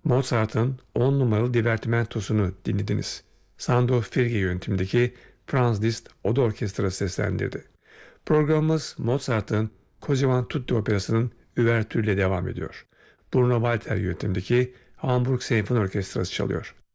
Mozart'ın 10 numaralı divertimentosunu dinlediniz. Sandor Firge yönetimindeki Franz Liszt Oda Orkestrası seslendirdi. Programımız Mozart'ın Così tutti operasının üvertürüyle devam ediyor. Bruno Walter yönetimindeki Hamburg Senfoni Orkestrası çalıyor.